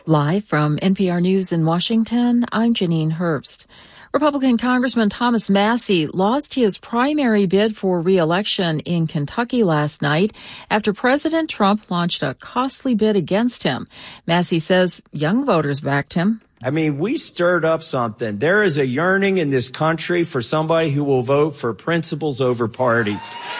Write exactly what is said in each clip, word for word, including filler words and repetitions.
Live from N P R News in Washington, I'm Janine Herbst. Republican Congressman Thomas Massie lost his primary bid for re-election in Kentucky last night after President Trump launched a costly bid against him. Massie says young voters backed him. I mean, we stirred up something. There is a yearning in this country for somebody who will vote for principles over party.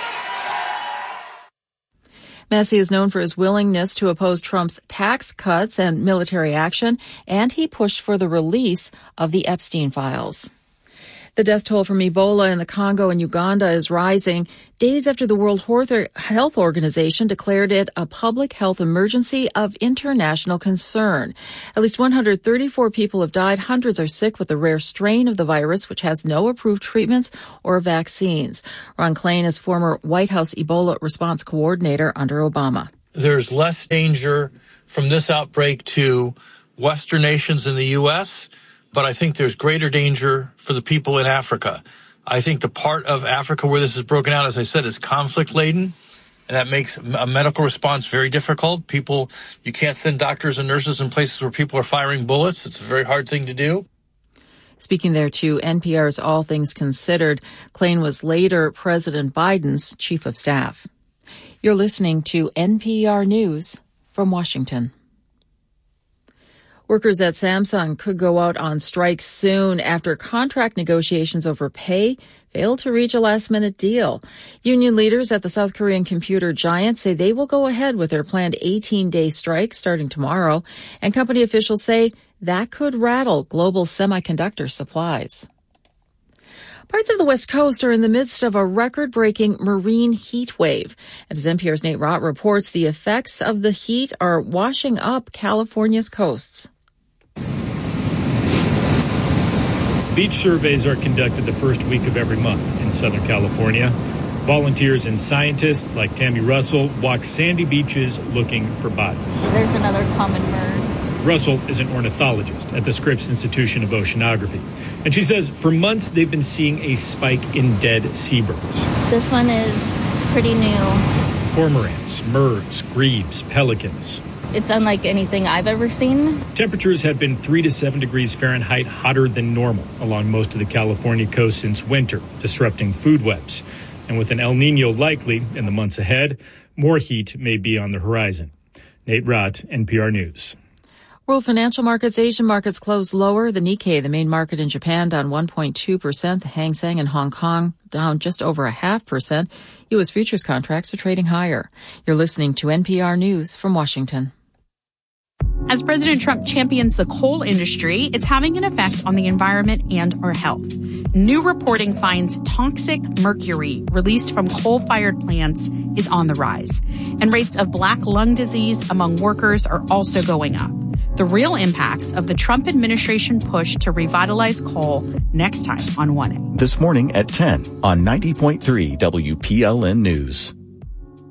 Massie is known for his willingness to oppose Trump's tax cuts and military action, and he pushed for the release of the Epstein files. The death toll from Ebola in the Congo and Uganda is rising days after the World Health Organization declared it a public health emergency of international concern. At least one hundred thirty-four people have died. Hundreds are sick with the rare strain of the virus, which has no approved treatments or vaccines. Ron Klain is former White House Ebola response coordinator under Obama. There's less danger from this outbreak to Western nations in the U S, but I think there's greater danger for the people in Africa. I think the part of Africa where this is broken out, as I said, is conflict-laden, and that makes a medical response very difficult. People, you can't send doctors and nurses in places where people are firing bullets. It's a very hard thing to do. Speaking there to N P R's All Things Considered, Klain was later President Biden's chief of staff. You're listening to N P R News from Washington. Workers at Samsung could go out on strike soon after contract negotiations over pay failed to reach a last-minute deal. Union leaders at the South Korean computer giant say they will go ahead with their planned eighteen-day strike starting tomorrow, and company officials say that could rattle global semiconductor supplies. Parts of the West Coast are in the midst of a record-breaking marine heat wave. As N P R's Nate Rott reports, the effects of the heat are washing up California's coasts. Beach surveys are conducted the first week of every month in Southern California. Volunteers and scientists like Tammy Russell walk sandy beaches looking for bodies. There's another common bird. Russell is an ornithologist at the Scripps Institution of Oceanography. And she says for months they've been seeing a spike in dead seabirds. This one is pretty new. Cormorants, murres, grebes, pelicans. It's unlike anything I've ever seen. Temperatures have been three to seven degrees Fahrenheit hotter than normal along most of the California coast since winter, disrupting food webs. And with an El Nino likely in the months ahead, more heat may be on the horizon. Nate Rott, N P R News. World financial markets, Asian markets closed lower. The Nikkei, the main market in Japan, down one point two percent. The Hang Seng in Hong Kong down just over a half percent. U S futures contracts are trading higher. You're listening to N P R News from Washington. As President Trump champions the coal industry, it's having an effect on the environment and our health. New reporting finds toxic mercury released from coal-fired plants is on the rise, and rates of black lung disease among workers are also going up. The real impacts of the Trump administration push to revitalize coal next time on one A. This morning at ten on ninety point three W P L N News.